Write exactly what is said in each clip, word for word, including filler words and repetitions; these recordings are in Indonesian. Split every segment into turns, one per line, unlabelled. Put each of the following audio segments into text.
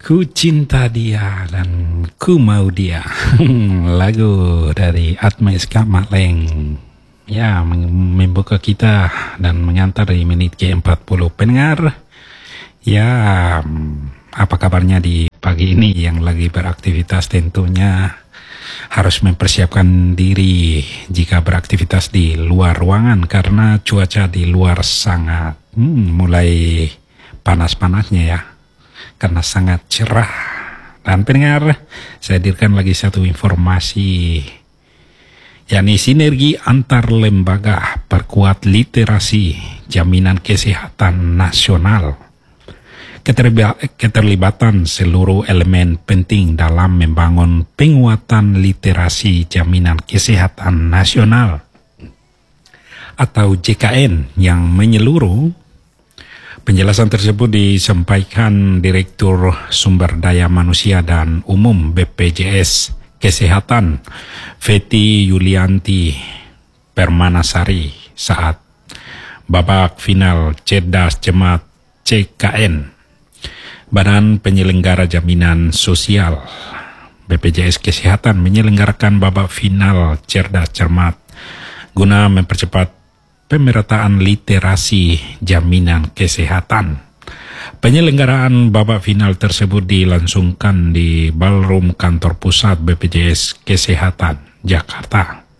Ku cinta dia dan ku mau dia. Lagu dari Atma Ska Matleng. Ya, membuka kita dan mengantar di menit ke empat puluh. Pendengar, ya, apa kabarnya di pagi ini yang lagi beraktivitas? Tentunya harus mempersiapkan diri jika beraktivitas di luar ruangan karena cuaca di luar sangat hmm, mulai panas-panasnya ya, karena sangat cerah. Dan pendengar, saya hadirkan lagi satu informasi, yakni sinergi antar lembaga perkuat literasi jaminan kesehatan nasional. Keterlibatan seluruh elemen penting dalam membangun penguatan literasi jaminan kesehatan nasional atau J K N yang menyeluruh. Penjelasan tersebut disampaikan Direktur Sumber Daya Manusia dan Umum B P J S Kesehatan Feti Yulianti Permanasari saat babak final Cerdas Cermat C K N. Badan Penyelenggara Jaminan Sosial B P J S Kesehatan menyelenggarakan babak final Cerdas Cermat guna mempercepat pemerataan literasi jaminan kesehatan. Penyelenggaraan babak final tersebut dilangsungkan di Ballroom Kantor Pusat B P J S Kesehatan, Jakarta.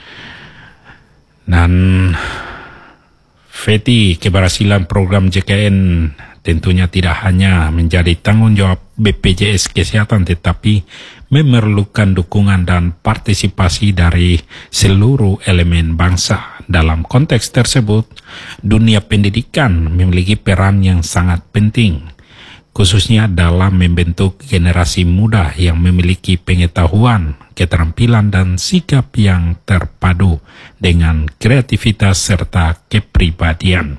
Dan Feti, keberhasilan program J K N tentunya tidak hanya menjadi tanggung jawab B P J S Kesehatan, tetapi memerlukan dukungan dan partisipasi dari seluruh elemen bangsa. Dalam konteks tersebut, dunia pendidikan memiliki peran yang sangat penting, khususnya dalam membentuk generasi muda yang memiliki pengetahuan, keterampilan, dan sikap yang terpadu dengan kreativitas serta kepribadian.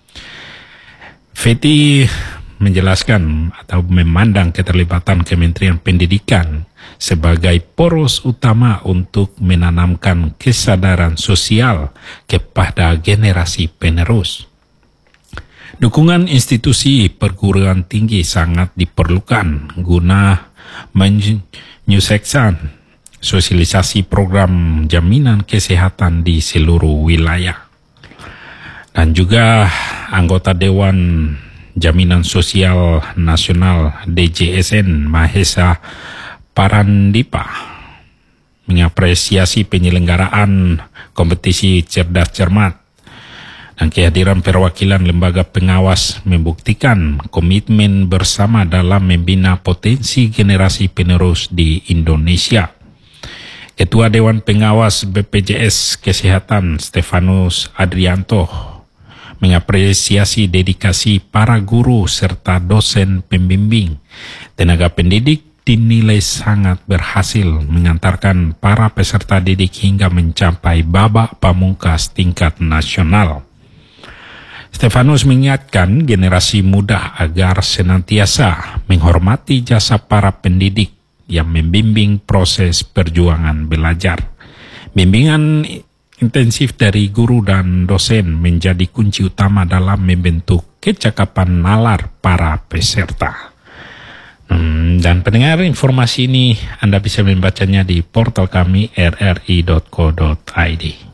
Feti menjelaskan atau memandang keterlibatan Kementerian Pendidikan sebagai poros utama untuk menanamkan kesadaran sosial kepada generasi penerus. Dukungan institusi perguruan tinggi sangat diperlukan guna menyukseskan sosialisasi program jaminan kesehatan di seluruh wilayah. Dan juga anggota Dewan Jaminan Sosial Nasional D J S N Mahesa Parandipa mengapresiasi penyelenggaraan kompetisi Cerdas Cermat dan kehadiran perwakilan lembaga pengawas membuktikan komitmen bersama dalam membina potensi generasi penerus di Indonesia. Ketua Dewan Pengawas B P J S Kesehatan Stefanus Adrianto mengapresiasi dedikasi para guru serta dosen pembimbing. Tenaga pendidik dinilai sangat berhasil mengantarkan para peserta didik hingga mencapai babak pamungkas tingkat nasional. Stefanus mengingatkan generasi muda agar senantiasa menghormati jasa para pendidik yang membimbing proses perjuangan belajar. Bimbingan intensif dari guru dan dosen menjadi kunci utama dalam membentuk kecakapan nalar para peserta. Hmm, dan pendengar, informasi ini Anda bisa membacanya di portal kami r r i dot co dot i d.